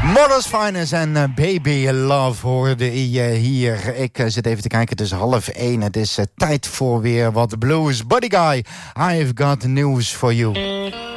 Mother's Finest en Baby Love hoorde je hier. Ik zit even te kijken, het is 12:30. Het is tijd voor weer wat blues. Buddy Guy, I've got news for you.